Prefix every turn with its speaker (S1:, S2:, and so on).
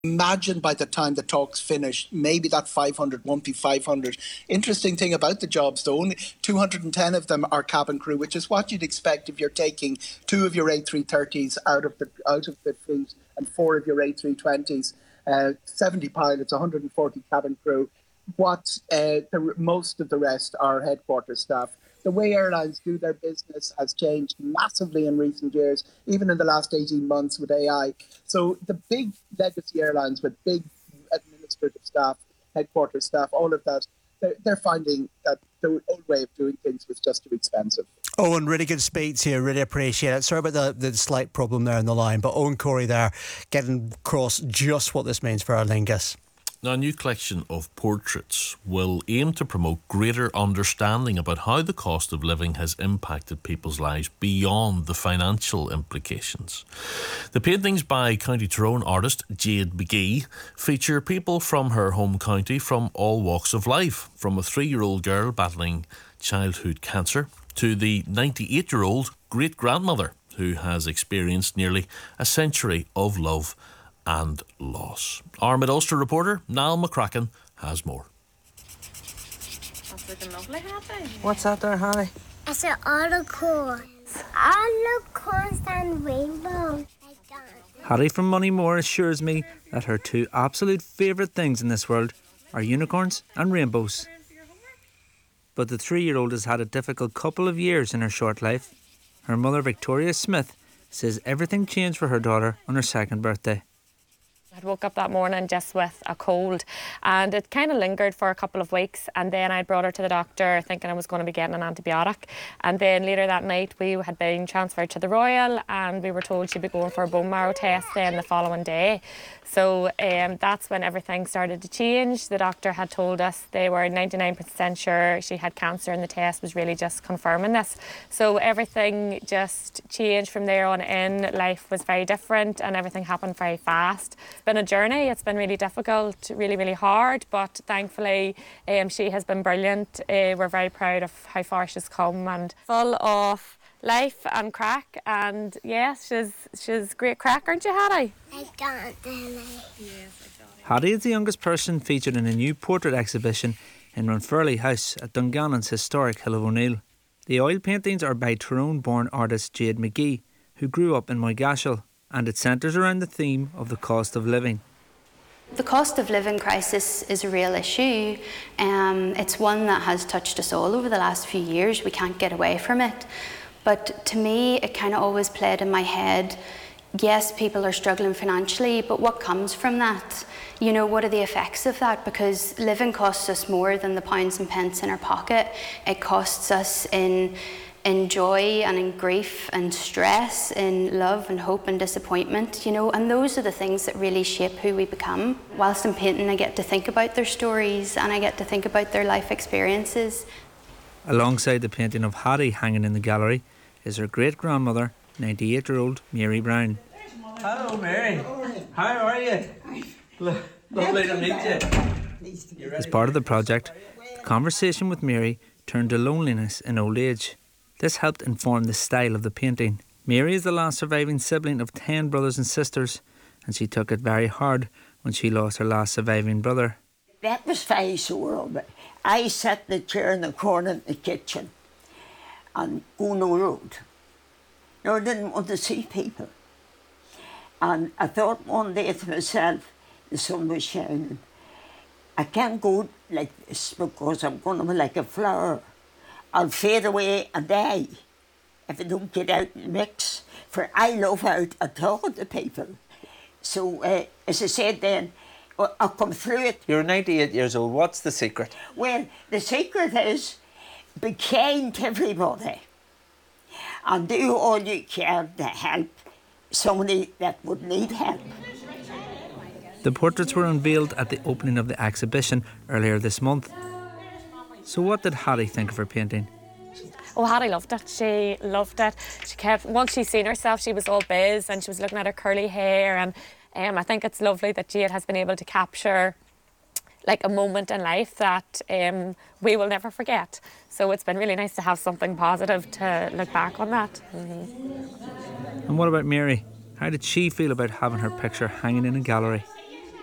S1: Imagine by the time the talk's finished, maybe that 500 won't be 500. Interesting thing about the jobs, though, only 210 of them are cabin crew, which is what you'd expect if you're taking 2 of your A330s out of the fleet and 4 of your A320s. 70 pilots, 140 cabin crew. Most of the rest are headquarters staff. The way airlines do their business has changed massively in recent years, even in the last 18 months with AI. So the big legacy airlines with big administrative staff, headquarters staff, all of that, they're finding that the old way of doing things was just too expensive.
S2: Owen, really good speech here, really appreciate it. Sorry about the slight problem there in the line, but Owen Corey there getting across just what this means for Aer Lingus.
S3: Now, a new collection of portraits will aim to promote greater understanding about how the cost of living has impacted people's lives beyond the financial implications. The paintings by County Tyrone artist Jade McGee feature people from her home county from all walks of life, from a 3-year-old girl battling childhood cancer to the 98-year-old great-grandmother who has experienced nearly a century of love and loss. Our Mid-Ulster reporter, Niall McCracken, has more.
S4: That's looking lovely, Hattie.
S5: What's that there, Harry?
S6: It's an unicorns. Unicorns and rainbows.
S5: Harry from Moneymore assures me that her 2 absolute favourite things in this world are unicorns and rainbows. But the 3-year-old has had a difficult couple of years in her short life. Her mother, Victoria Smith, says everything changed for her daughter on her 2nd birthday.
S4: I woke up that morning just with a cold, and it kind of lingered for a couple of weeks, and then I brought her to the doctor thinking I was going to be getting an antibiotic, and then later that night we had been transferred to the Royal and we were told she'd be going for a bone marrow test then the following day. So that's when everything started to change. The doctor had told us they were 99% sure she had cancer, and the test was really just confirming this. So everything just changed from there on in. Life was very different and everything happened very fast. It's been a journey. It's been really difficult, really, really hard, but thankfully she has been brilliant. We're very proud of how far she's come and full of life and crack, and yes, she's great crack, aren't you, Hattie?
S6: I don't know.
S5: Hattie is the youngest person featured in a new portrait exhibition in Runferley House at Dungannon's historic Hill of O'Neill. The oil paintings are by Tyrone-born artist Jade McGee, who grew up in Moygashel, and it centres around the theme of the cost of living.
S7: The cost of living crisis is a real issue. It's one that has touched us all over the last few years. We can't get away from it. But to me, it kind of always played in my head, yes, people are struggling financially, but what comes from that? You know, what are the effects of that? Because living costs us more than the pounds and pence in our pocket. It costs us in joy and in grief and stress, in love and hope and disappointment, you know, and those are the things that really shape who we become. Whilst I'm painting, I get to think about their stories and I get to think about their life experiences.
S5: Alongside the painting of Hattie hanging in the gallery is her great-grandmother, 98-year-old Mary Brown.
S8: Hello, Mary. How are you? Lovely to meet you.
S5: As part of the project, the conversation with Mary turned to loneliness in old age. This helped inform the style of the painting. Mary is the last surviving sibling of 10 brothers and sisters, and she took it very hard when she lost her last surviving brother.
S9: That was very sore of it. I sat in the chair in the corner in the kitchen and go no road. No, I didn't want to see people. And I thought one day to myself, the sun was shining, I can't go like this because I'm going to be like a flower. I'll fade away and die if I don't get out in the mix. For I love out and talking to people. So, as I said then, I'll come through it.
S8: You're 98 years old. What's the secret?
S9: Well, the secret is be kind to everybody and do all you can to help somebody that would need help.
S5: The portraits were unveiled at the opening of the exhibition earlier this month. So what did Hattie think of her painting?
S4: Oh, Hattie loved it. She loved it. She kept, once she seen herself, she was all biz and she was looking at her curly hair, and I think it's lovely that Jade has been able to capture like a moment in life that we will never forget. So it's been really nice to have something positive to look back on that.
S5: And what about Mary? How did she feel about having her picture hanging in a gallery?